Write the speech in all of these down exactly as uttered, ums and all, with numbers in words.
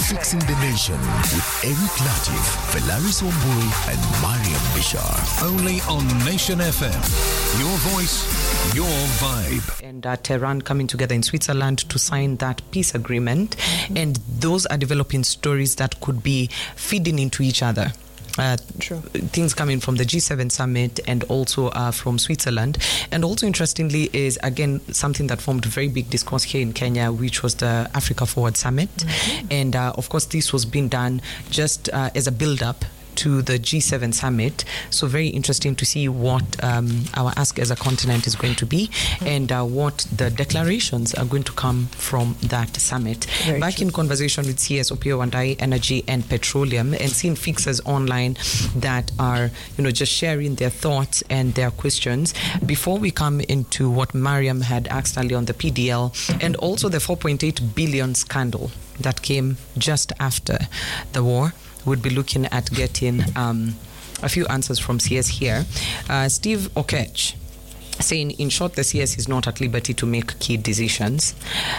Fixing the Nation with Eric Latif, Felaris Ombui, and Mariam Bishar. Only on Nation F M. Your voice, your vibe. And uh, Tehran coming together in Switzerland to sign that peace agreement. Mm-hmm. And those are developing stories that could be feeding into each other. Uh, True. Things coming from the G seven summit and also uh, from Switzerland. And also interestingly is, again, something that formed very big discourse here in Kenya, which was the Africa Forward Summit. Mm-hmm. And uh, of course, this was being done just uh, as a build-up to the G seven summit. So very interesting to see what um, our ask as a continent is going to be, mm-hmm. and uh, what the declarations are going to come from that summit. Very Back true. In conversation with C S Opiyo Wandayi, Energy and Petroleum, and seeing fixers online that are, you know, just sharing their thoughts and their questions. Before we come into what Mariam had asked earlier on the P D L, and also the four point eight billion scandal that came just after the war, would be looking at getting um, a few answers from C S here. Uh, Steve Okech saying, in short, the C S is not at liberty to make key decisions.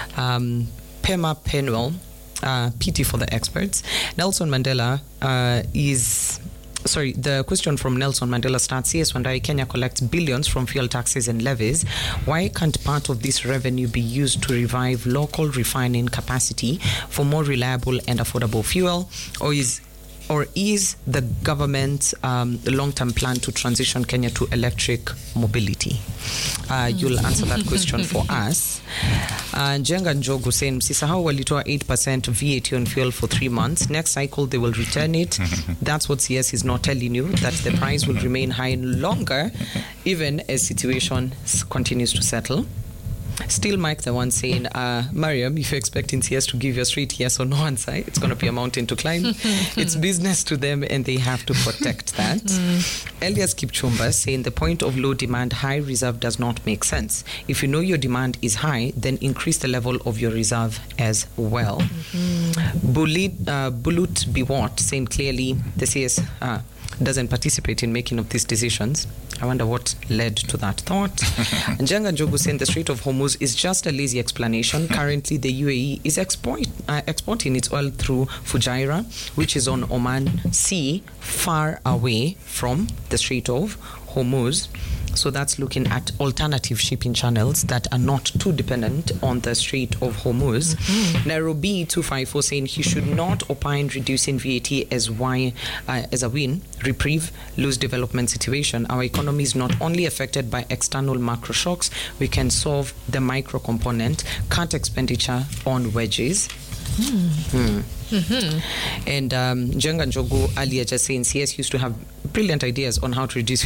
Um, Pema Penwell, uh, pity for the experts. Nelson Mandela uh, is... Sorry, the question from Nelson Mandela starts, C S Wandayi, Kenya collects billions from fuel taxes and levies. Why can't part of this revenue be used to revive local refining capacity for more reliable and affordable fuel? Or is Or is the government's um, long-term plan to transition Kenya to electric mobility? Uh, you'll answer that question for us. Uh, Njenga Njogu saying, Msisahau walitoa eight percent V A T on fuel for three months. Next cycle, they will return it. That's what C S is not telling you, that the price will remain high longer, even as situation continues to settle. Still Mike, the one saying, uh, Mariam, if you're expecting C S to give you a straight yes or no answer, it's going to be a mountain to climb. It's business to them and they have to protect that. Elias Kipchumba saying, the point of low demand, high reserve does not make sense. If you know your demand is high, then increase the level of your reserve as well. Mm-hmm. Bulit, uh, Bulut Biwat saying, clearly the C S uh, doesn't participate in making of these decisions. I wonder what led to that thought. Njenga Njogu saying the Strait of Hormuz is just a lazy explanation. Currently, the U A E is export, uh, exporting its oil through Fujairah, which is on Oman Sea, far away from the Strait of Hormuz. So that's looking at alternative shipping channels that are not too dependent on the Strait of Hormuz. Mm-hmm. Nairobi two five four saying he should not opine reducing V A T as why uh, as a win, reprieve, lose development situation. Our economy is not only affected by external macro shocks, we can solve the micro component, cut expenditure on wages. Mm. Hmm. Mm-hmm. And um, Njenga Njogu earlier just saying C S used to have brilliant ideas on how to reduce